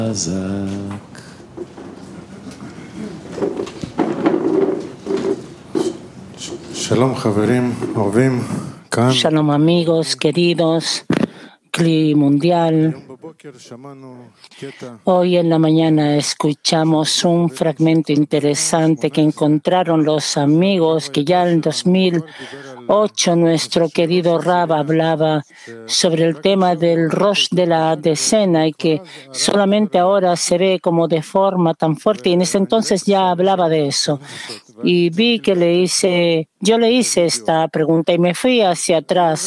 Shalom amigos queridos, Cli Mundial. Hoy en la mañana escuchamos un fragmento interesante que encontraron los amigos que ya en 2008 nuestro querido Rab hablaba sobre el tema del Rosh de la decena y que solamente ahora se ve como de forma tan fuerte, y en ese entonces ya hablaba de eso. Y vi que yo le hice esta pregunta y me fui hacia atrás,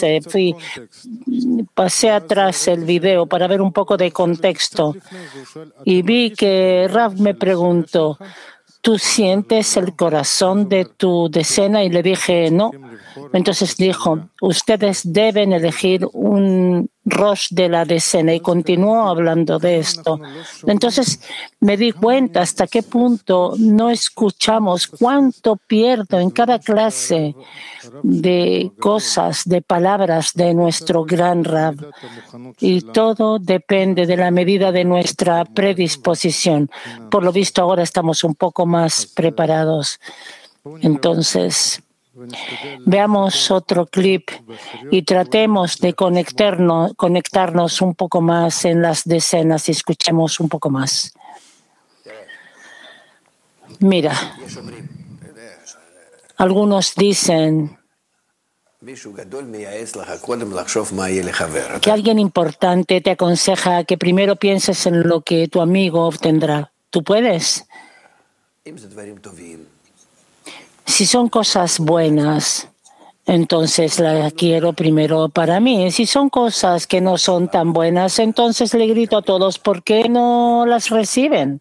pasé atrás el video para ver un poco de contexto y vi que Rav me preguntó: ¿tú sientes el corazón de tu decena? Y le dije no. Entonces dijo: ustedes deben elegir un Rosh de la decena, y continuó hablando de esto. Entonces me di cuenta hasta qué punto no escuchamos, cuánto pierdo en cada clase de cosas, de palabras de nuestro gran Rab. Y todo depende de la medida de nuestra predisposición. Por lo visto ahora estamos un poco más preparados. Entonces, veamos otro clip y tratemos de conectarnos un poco más en las decenas y escuchemos un poco más. Mira, algunos dicen que alguien importante te aconseja que primero pienses en lo que tu amigo obtendrá. ¿Tú puedes? Si son cosas buenas, entonces las quiero primero para mí. Si son cosas que no son tan buenas, entonces le grito a todos: ¿por qué no las reciben?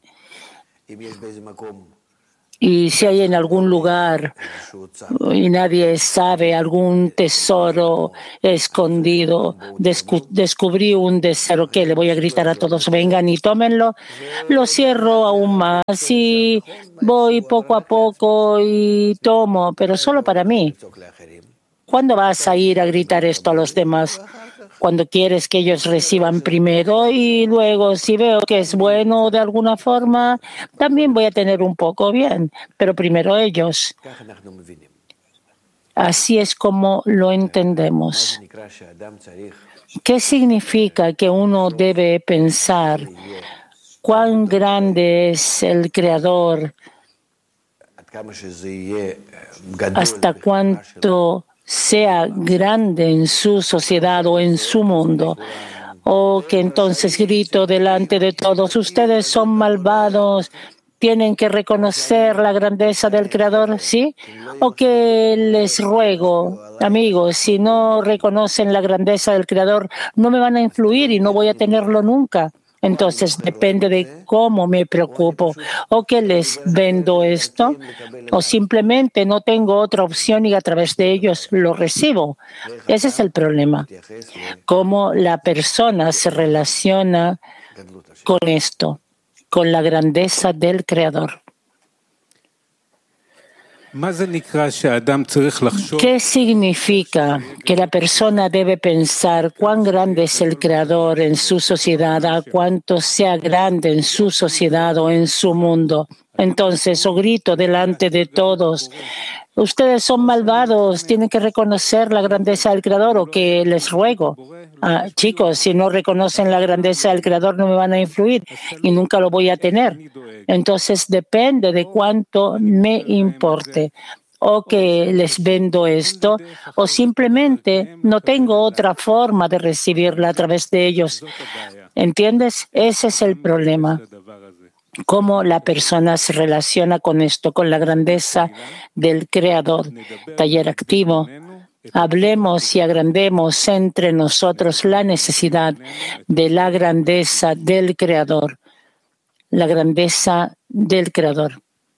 Y si hay en algún lugar y nadie sabe, algún tesoro escondido, descubrí un tesoro, que le voy a gritar a todos: vengan y tómenlo, lo cierro aún más y voy poco a poco y tomo, pero solo para mí. ¿Cuándo vas a ir a gritar esto a los demás? Cuando quieres que ellos reciban primero, y luego si veo que es bueno de alguna forma, también voy a tener un poco bien, pero primero ellos. Así es como lo entendemos. ¿Qué significa que uno debe pensar cuán grande es el Creador? ¿Hasta cuánto sea grande en su sociedad o en su mundo? O que entonces grito delante de todos: ustedes son malvados, tienen que reconocer la grandeza del Creador, ¿sí? O que les ruego: amigos, si no reconocen la grandeza del Creador, no me van a influir y no voy a tenerlo nunca. Entonces depende de cómo me preocupo, o que les vendo esto, o simplemente no tengo otra opción y a través de ellos lo recibo. Ese es el problema. Cómo la persona se relaciona con esto, con la grandeza del Creador. ¿Qué significa que la persona debe pensar cuán grande es el Creador en su sociedad, a cuánto sea grande en su sociedad o en su mundo? Entonces, o grito delante de todos: ustedes son malvados, tienen que reconocer la grandeza del Creador, o que les ruego: chicos, si no reconocen la grandeza del Creador, no me van a influir y nunca lo voy a tener. Entonces depende de cuánto me importe, o que les vendo esto, o simplemente no tengo otra forma de recibirla a través de ellos. ¿Entiendes? Ese es el problema. Cómo la persona se relaciona con esto, con la grandeza del Creador. Taller activo. Hablemos y agrandemos entre nosotros la necesidad de la grandeza del Creador. La grandeza del Creador.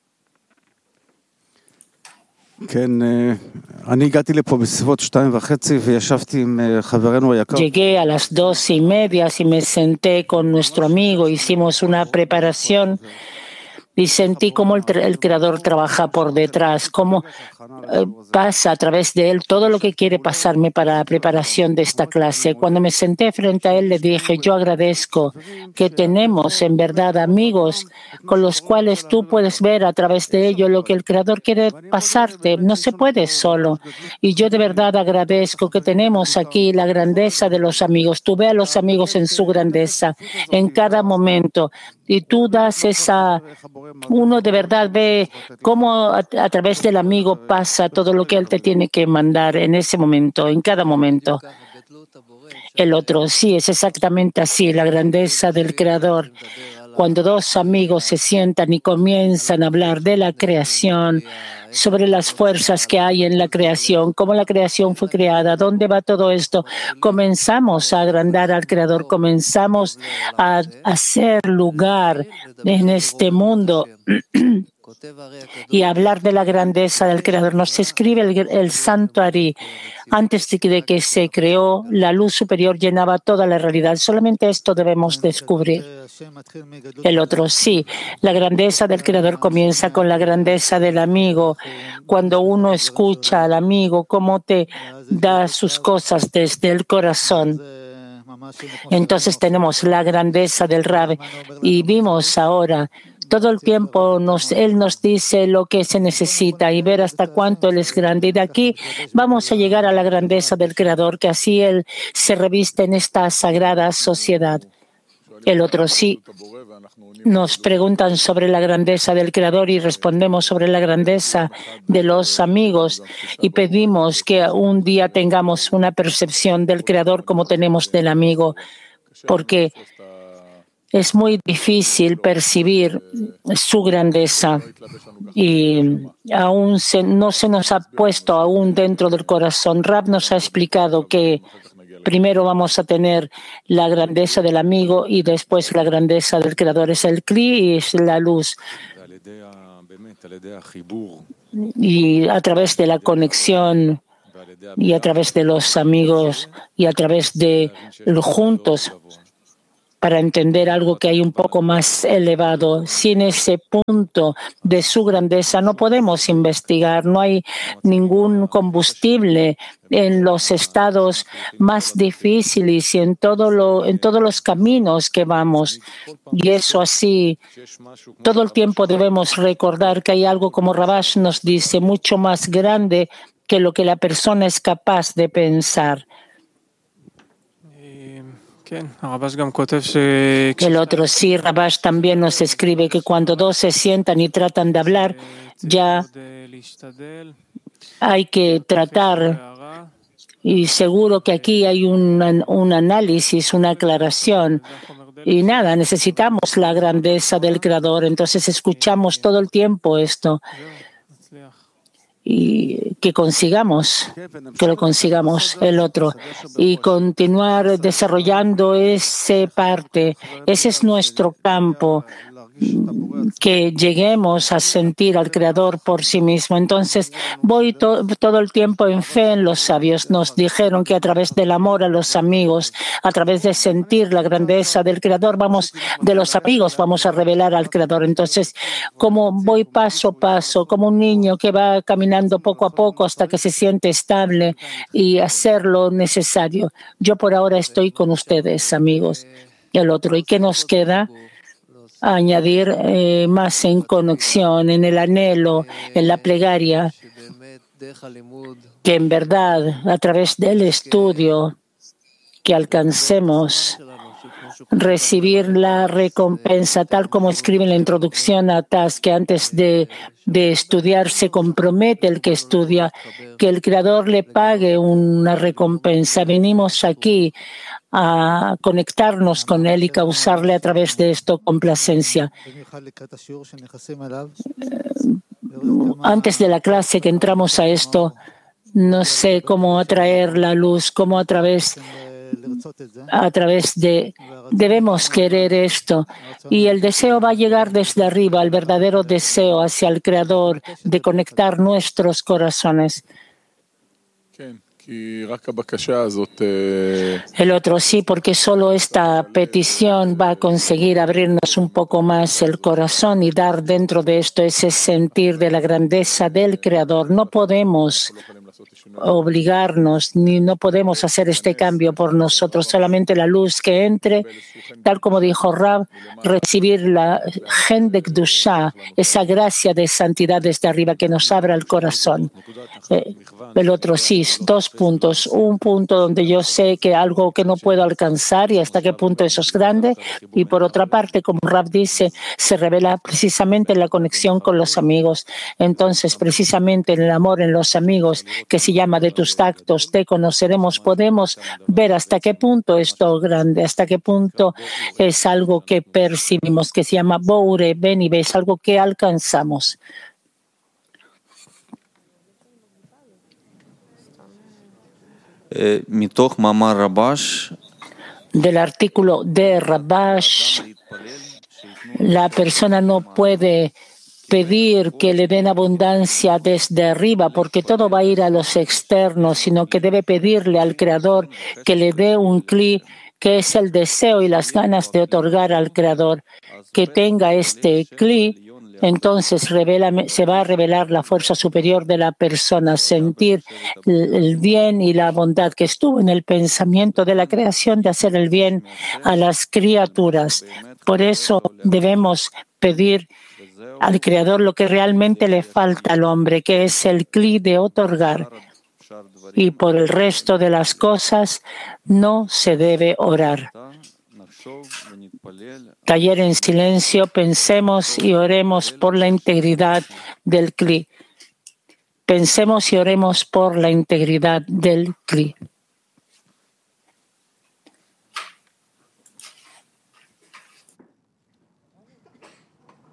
Llegué a las 2:30 y me senté con nuestro amigo, hicimos una preparación y sentí cómo el Creador trabaja por detrás, cómo pasa a través de él todo lo que quiere pasarme para la preparación de esta clase. Cuando me senté frente a él, le dije, yo agradezco que tenemos en verdad amigos con los cuales tú puedes ver a través de ello lo que el Creador quiere pasarte. No se puede solo. Y yo de verdad agradezco que tenemos aquí la grandeza de los amigos. Tú ve a los amigos en su grandeza, en cada momento. Y tú das uno de verdad ve cómo a través del amigo pasa todo lo que él te tiene que mandar en ese momento, en cada momento. El otro, sí, es exactamente así, la grandeza del Creador. Cuando dos amigos se sientan y comienzan a hablar de la creación, sobre las fuerzas que hay en la creación, cómo la creación fue creada, dónde va todo esto, comenzamos a agrandar al Creador, comenzamos a hacer lugar en este mundo y hablar de la grandeza del Creador. Nos escribe el Santo Ari. Antes de que se creó, la luz superior llenaba toda la realidad. Solamente esto debemos descubrir. El otro, sí, la grandeza del Creador comienza con la grandeza del amigo. Cuando uno escucha al amigo, cómo te da sus cosas desde el corazón. Entonces tenemos la grandeza del Rab y vimos ahora todo el tiempo Él nos dice lo que se necesita y ver hasta cuánto Él es grande. Y de aquí vamos a llegar a la grandeza del Creador, que así Él se reviste en esta sagrada sociedad. El otro, sí, nos preguntan sobre la grandeza del Creador y respondemos sobre la grandeza de los amigos y pedimos que un día tengamos una percepción del Creador como tenemos del amigo, porque es muy difícil percibir su grandeza y aún no se nos ha puesto aún dentro del corazón. Rab nos ha explicado que primero vamos a tener la grandeza del amigo y después la grandeza del Creador. Es el Kli y es la luz. Y a través de la conexión y a través de los amigos y a través de los juntos, para entender algo que hay un poco más elevado. Sin ese punto de su grandeza no podemos investigar, no hay ningún combustible en los estados más difíciles y en todos los caminos que vamos. Y eso así, todo el tiempo debemos recordar que hay algo, como Rabash nos dice, mucho más grande que lo que la persona es capaz de pensar. El otro, sí, Rabash también nos escribe que cuando dos se sientan y tratan de hablar, ya hay que tratar, y seguro que aquí hay un análisis, una aclaración. Y nada, necesitamos la grandeza del Creador, entonces escuchamos todo el tiempo esto. Y que lo consigamos el otro y continuar desarrollando esa parte. Ese es nuestro campo, que lleguemos a sentir al Creador por sí mismo. Entonces, voy todo el tiempo en fe en los sabios. Nos dijeron que a través del amor a los amigos, a través de sentir la grandeza del Creador, de los amigos, vamos a revelar al Creador. Entonces, como voy paso a paso, como un niño que va caminando poco a poco hasta que se siente estable y hacer lo necesario. Yo por ahora estoy con ustedes, amigos. El otro, ¿y qué nos queda? Añadir más en conexión, en el anhelo, en la plegaria, que en verdad a través del estudio que alcancemos recibir la recompensa, tal como escribe en la introducción a TAS, que antes de estudiar se compromete el que estudia, que el Creador le pague una recompensa. Venimos aquí a conectarnos con Él y causarle a través de esto complacencia. Antes de la clase que entramos a esto, no sé cómo atraer la luz, cómo a través de debemos querer esto, y el deseo va a llegar desde arriba, el verdadero deseo hacia el Creador de conectar nuestros corazones. El otro sí, porque solo esta petición va a conseguir abrirnos un poco más el corazón y dar dentro de esto ese sentir de la grandeza del Creador. No podemos obligarnos, ni no podemos hacer este cambio por nosotros. Solamente la luz que entre, tal como dijo Rab, recibir la Gen de Kdushá, esa gracia de santidad desde arriba que nos abra el corazón. El otro sí, 2 puntos. Un punto donde yo sé que algo que no puedo alcanzar y hasta qué punto eso es grande. Y por otra parte, como Rab dice, se revela precisamente en la conexión con los amigos. Entonces, precisamente en el amor en los amigos, que se llama de tus actos te conoceremos, podemos ver hasta qué punto esto es grande, hasta qué punto es algo que percibimos, que se llama Boure Benibe, es algo que alcanzamos. Del artículo de Rabash, la persona no puede pedir que le den abundancia desde arriba, porque todo va a ir a los externos, sino que debe pedirle al Creador que le dé un cli, que es el deseo y las ganas de otorgar al Creador, que tenga este cli. Entonces se va a revelar la fuerza superior de la persona, sentir el bien y la bondad que estuvo en el pensamiento de la creación de hacer el bien a las criaturas. Por eso debemos pedir al Creador lo que realmente le falta al hombre, que es el cli de otorgar. Y por el resto de las cosas no se debe orar. Taller en silencio, pensemos y oremos por la integridad del cli. Pensemos y oremos por la integridad del cli.